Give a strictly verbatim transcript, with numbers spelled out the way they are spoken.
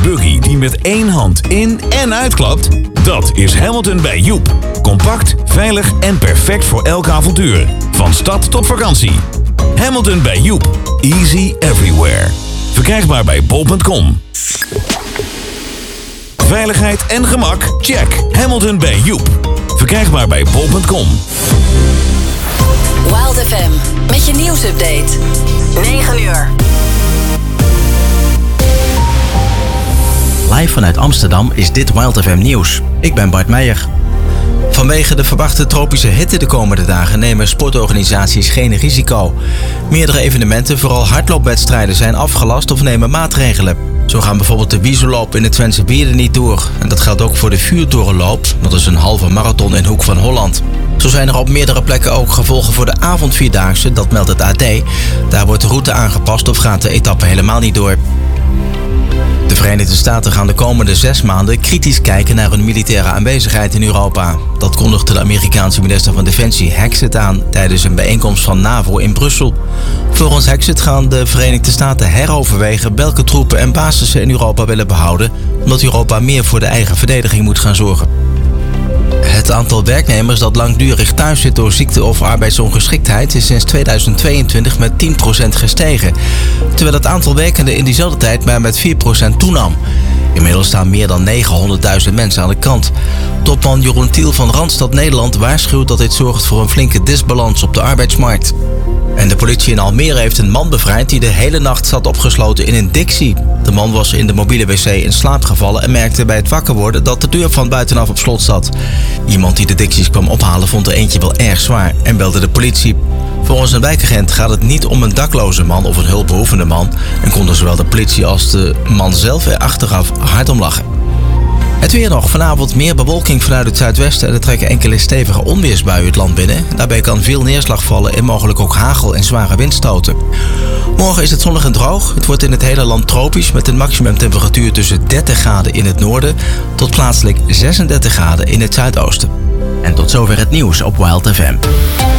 buggy die met één hand in- en uitklapt? Dat is Hamilton bij Joep. Compact, veilig en perfect voor elk avontuur. Van stad tot vakantie. Hamilton bij Joep. Easy everywhere. Verkrijgbaar bij bol punt com. Veiligheid en gemak? Check. Hamilton bij Joep. Verkrijgbaar bij bol punt com. Wild F M met je nieuwsupdate. negen uur. Live vanuit Amsterdam is dit Wild F M nieuws. Ik ben Bart Meijer. Vanwege de verwachte tropische hitte de komende dagen nemen sportorganisaties geen risico. Meerdere evenementen, vooral hardloopwedstrijden, zijn afgelast of nemen maatregelen. Zo gaan bijvoorbeeld de Wieselloop in de Twentse Wierden niet door. En dat geldt ook voor de Vuurtorenloop, dat is een halve marathon in Hoek van Holland. Zo zijn er op meerdere plekken ook gevolgen voor de avondvierdaagse, dat meldt het A D. Daar wordt de route aangepast of gaat de etappe helemaal niet door. De Verenigde Staten gaan de komende zes maanden kritisch kijken naar hun militaire aanwezigheid in Europa. Dat kondigde de Amerikaanse minister van Defensie Hexet aan tijdens een bijeenkomst van NAVO in Brussel. Volgens Hexet gaan de Verenigde Staten heroverwegen welke troepen en bases ze in Europa willen behouden, omdat Europa meer voor de eigen verdediging moet gaan zorgen. Het aantal werknemers dat langdurig thuis zit door ziekte of arbeidsongeschiktheid is sinds tweeduizend tweeëntwintig met tien procent gestegen, terwijl het aantal werkenden in diezelfde tijd maar met vier procent toenam. Inmiddels staan meer dan negenhonderdduizend mensen aan de kant. Topman Jeroen Thiel van Randstad Nederland waarschuwt dat dit zorgt voor een flinke disbalans op de arbeidsmarkt. En de politie in Almere heeft een man bevrijd die de hele nacht zat opgesloten in een Dixie. De man was in de mobiele wc in slaap gevallen en merkte bij het wakker worden dat de deur van buitenaf op slot zat. Iemand die de Dixies kwam ophalen vond er eentje wel erg zwaar en belde de politie. Volgens een wijkagent gaat het niet om een dakloze man of een hulpbehoevende man en konden zowel de politie als de man zelf er achteraf hard om lachen. Het weer nog. Vanavond meer bewolking vanuit het zuidwesten en er trekken enkele stevige onweersbuien het land binnen. Daarbij kan veel neerslag vallen en mogelijk ook hagel en zware windstoten. Morgen is het zonnig en droog. Het wordt in het hele land tropisch met een maximumtemperatuur tussen dertig graden in het noorden tot plaatselijk zesendertig graden in het zuidoosten. En tot zover het nieuws op Wild F M.